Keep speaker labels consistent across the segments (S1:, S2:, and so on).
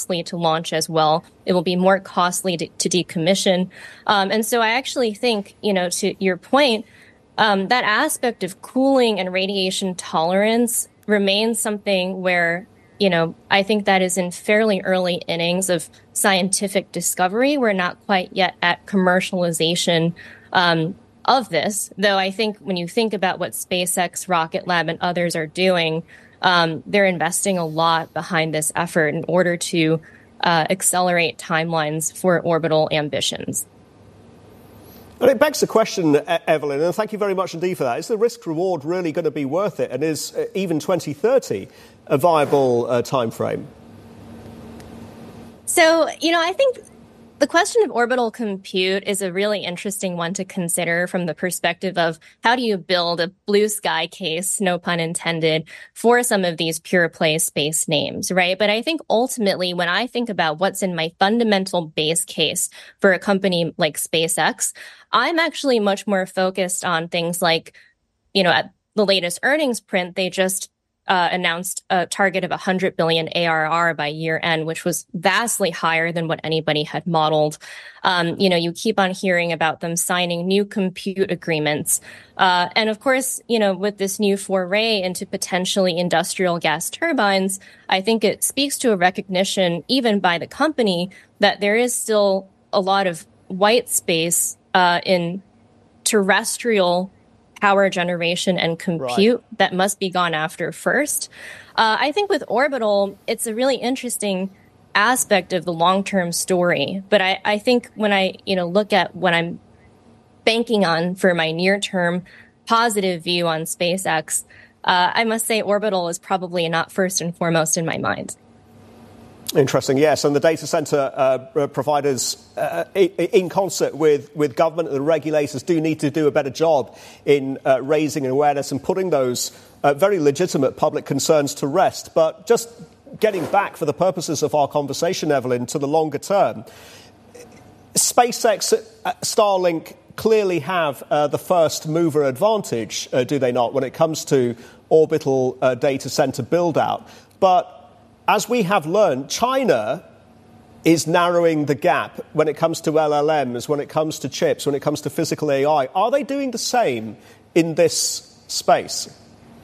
S1: costly to launch as well. It will be more costly to decommission. And so I actually think, to your point, that aspect of cooling and radiation tolerance remains something where, I think that is in fairly early innings of scientific discovery. We're not quite yet at commercialization of this, though I think when you think about what SpaceX, Rocket Lab, and others are doing, they're investing a lot behind this effort in order to accelerate timelines for orbital ambitions.
S2: And it begs the question, Evelyn, and thank you very much indeed for that. Is the risk-reward really going to be worth it? And is even 2030 a viable time frame?
S1: So, I think the question of orbital compute is a really interesting one to consider from the perspective of how do you build a blue sky case, no pun intended, for some of these pure play space names, right? But I think ultimately, when I think about what's in my fundamental base case for a company like SpaceX, I'm actually much more focused on things like, at the latest earnings print, they just announced a target of 100 billion ARR by year end, which was vastly higher than what anybody had modeled. You keep on hearing about them signing new compute agreements. And of course, with this new foray into potentially industrial gas turbines, I think it speaks to a recognition, even by the company, that there is still a lot of white space in terrestrial power generation and compute that must be gone after first. I think with orbital, it's a really interesting aspect of the long-term story. But I think when I look at what I'm banking on for my near-term positive view on SpaceX, I must say orbital is probably not first and foremost in my mind.
S2: Interesting, yes. And the data center providers, in concert with government and the regulators, do need to do a better job in raising awareness and putting those very legitimate public concerns to rest. But just getting back, for the purposes of our conversation, Evelyn, to the longer term, SpaceX, Starlink clearly have the first mover advantage, do they not, when it comes to orbital data center build out. But as we have learned, China is narrowing the gap when it comes to LLMs, when it comes to chips, when it comes to physical AI. Are they doing the same in this space?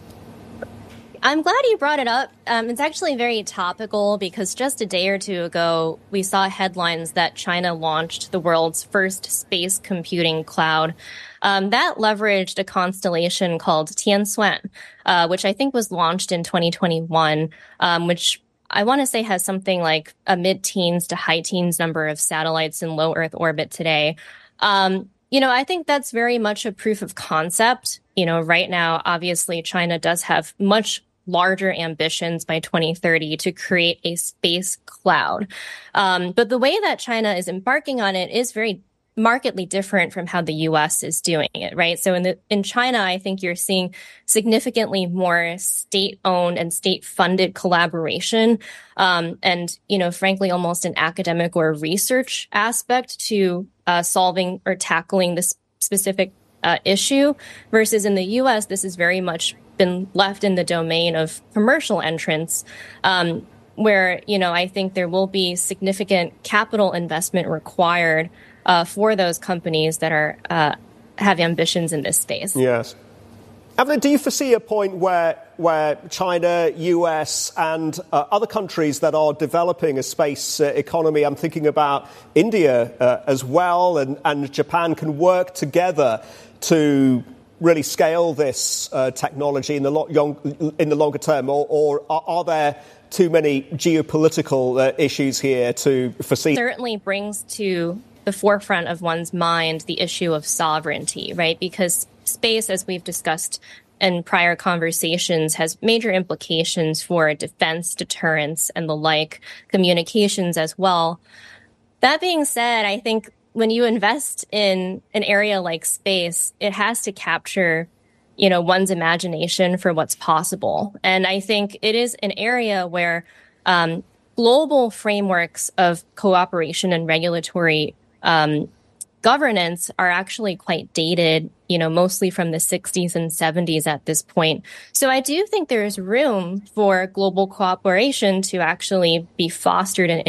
S1: I'm glad you brought it up. It's actually very topical because just a day or two ago, we saw headlines that China launched the world's first space computing cloud. That leveraged a constellation called Tiansuan, which I think was launched in 2021, which I want to say has something like a mid-teens to high-teens number of satellites in low Earth orbit today. I think that's very much a proof of concept. Right now, obviously, China does have much larger ambitions by 2030 to create a space cloud. But the way that China is embarking on it is very markedly different from how the U.S. is doing it, right? So in China, I think you're seeing significantly more state-owned and state-funded collaboration, and frankly, almost an academic or research aspect to solving or tackling this specific issue. Versus in the U.S., this has very much been left in the domain of commercial entrants, where I think there will be significant capital investment required for those companies that have ambitions in this space.
S2: Yes. Evelyn, do you foresee a point where China, US, and other countries that are developing a space economy, I'm thinking about India as well, and Japan, can work together to really scale this technology in the longer term, or are there too many geopolitical issues here to foresee?
S1: Certainly brings to the forefront of one's mind the issue of sovereignty, right? Because space, as we've discussed in prior conversations, has major implications for defense, deterrence, and the like, communications as well. That being said, I think when you invest in an area like space, it has to capture, one's imagination for what's possible. And I think it is an area where global frameworks of cooperation and regulatory governance are actually quite dated, mostly from the 60s and 70s at this point. So I do think there is room for global cooperation to actually be fostered and